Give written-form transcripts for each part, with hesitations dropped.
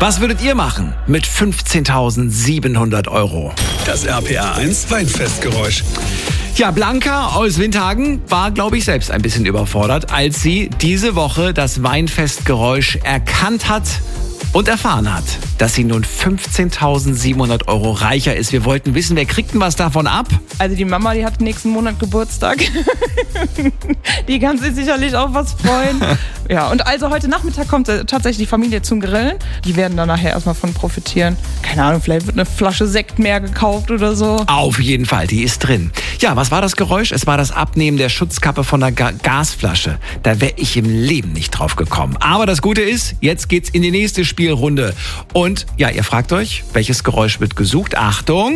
Was würdet ihr machen mit 15.700 Euro? Das RPR 1 Weinfestgeräusch. Ja, Blanca aus Windhagen war, glaube ich, selbst ein bisschen überfordert, als sie diese Woche das Weinfestgeräusch erkannt hat und erfahren hat, dass sie nun 15.700 Euro reicher ist. Wir wollten wissen, wer kriegt denn was davon ab? Also die Mama, die hat nächsten Monat Geburtstag. Die kann sich sicherlich auch was freuen. Ja, und also heute Nachmittag kommt tatsächlich die Familie zum Grillen. Die werden dann nachher erstmal von profitieren. Keine Ahnung, vielleicht wird eine Flasche Sekt mehr gekauft oder so. Auf jeden Fall, die ist drin. Ja, was war das Geräusch? Es war das Abnehmen der Schutzkappe von der Gasflasche. Da wäre ich im Leben nicht drauf gekommen. Aber das Gute ist, jetzt geht's in die nächste Spielrunde. Und ja, ihr fragt euch, welches Geräusch wird gesucht? Achtung!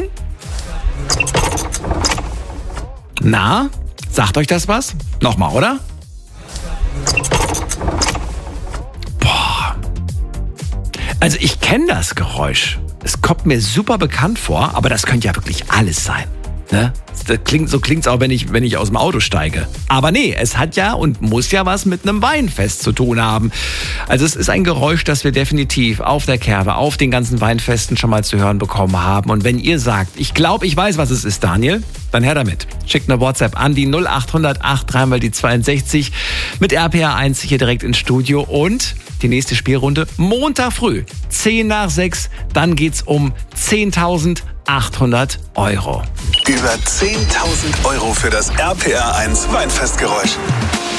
Na, sagt euch das was? Nochmal, oder? Boah. Also ich kenne das Geräusch. Es kommt mir super bekannt vor, aber das könnte ja wirklich alles sein. Ne? So klingt's auch, wenn ich aus dem Auto steige. Aber nee, es hat ja und muss ja was mit einem Weinfest zu tun haben. Also es ist ein Geräusch, das wir definitiv auf der Kerbe, auf den ganzen Weinfesten schon mal zu hören bekommen haben. Und wenn ihr sagt, ich glaube, ich weiß, was es ist, Daniel, dann her damit. Schickt eine WhatsApp an die 0800 83 mal die 62 mit RPR 1 hier direkt ins Studio. Und die nächste Spielrunde Montag früh, 10 nach 6. Dann geht's um 10.800 Euro. Über 10.000 Euro für das RPR 1 Weinfestgeräusch.